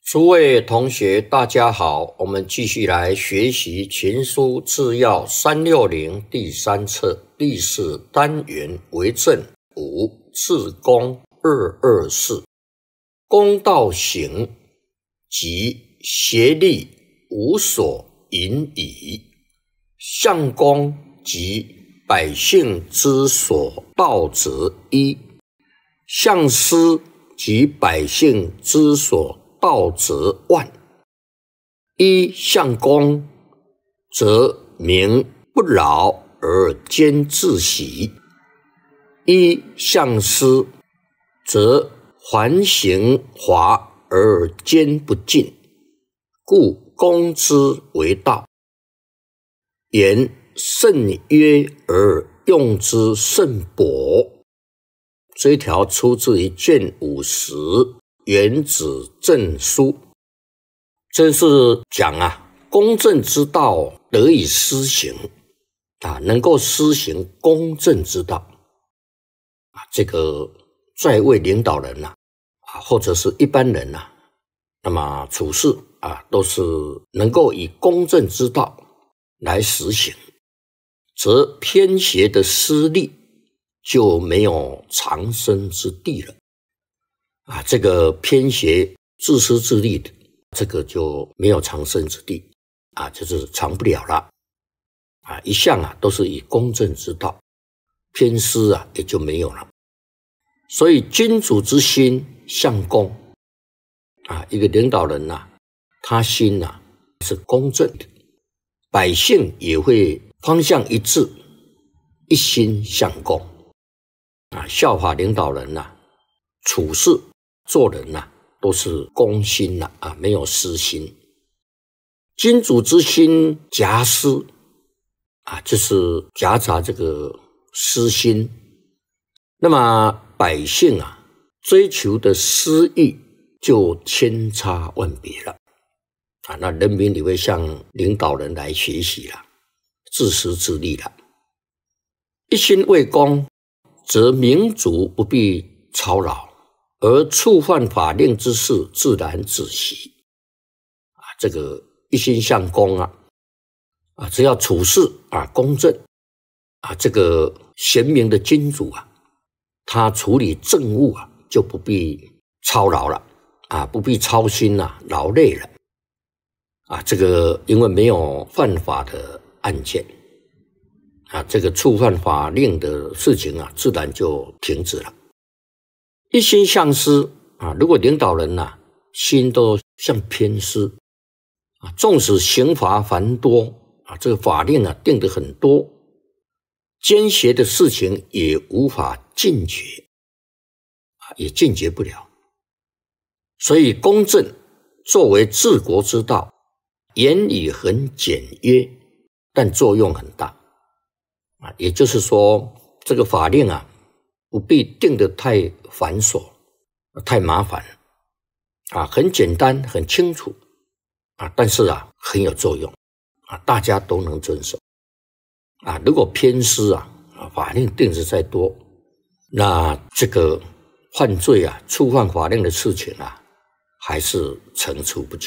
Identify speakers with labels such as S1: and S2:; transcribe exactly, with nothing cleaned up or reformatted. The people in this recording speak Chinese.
S1: 诸位同学，大家好，我们继续来学习《群书治要》三六零第三册第四单元为政五治公二二四，公道行，即协力无所引矣。相公即百姓之所道则一，相师即百姓之所道则万。一相公，则民不劳而兼自喜；一相师，则环行华而兼不尽。故公之为道，言甚约而用之甚薄。这一条出自于卷五十原子正书，这是讲啊，公正之道得以施行啊，能够施行公正之道啊，这个在位领导人呐啊，或者是一般人呐，那么处事啊，都是能够以公正之道来实行，则偏邪的私利就没有藏身之地了啊，这个偏邪自私自利的，这个就没有藏身之地啊，就是藏不了了啊，一向啊都是以公正之道，偏私啊也就没有了。所以君主之心相公啊，一个领导人呐、啊，他心呐、啊、是公正的，百姓也会方向一致，一心相公啊，效法领导人呐、啊，处事做人呐、啊，都是公心呐 啊, 啊，没有私心。君主之心夹私啊，就是夹杂这个私心。那么百姓啊，追求的私欲就千差万别了啊，那人民也会向领导人来学习了，自私自利了。一心为公，则民族不必操劳，而触犯法令之事自然止息啊，这个一心向公啊啊，只要处事啊公正啊，这个贤明的君主啊，他处理政务啊就不必操劳了啊，不必操心啊，劳累了啊，这个因为没有犯法的案件啊，这个触犯法令的事情啊，自然就停止了。一心向私啊，如果领导人呐、啊、心都向偏私啊，纵使刑罚繁多啊，这个法令啊定得很多，奸邪的事情也无法禁绝啊，也禁绝不了。所以公正作为治国之道，言语很简约，但作用很大啊，也就是说，这个法令啊不必定得太繁琐太麻烦啊，很简单很清楚啊，但是啊很有作用啊，大家都能遵守啊。如果偏私啊，法令定得再多，那这个犯罪啊触犯法令的事情啊还是层出不穷。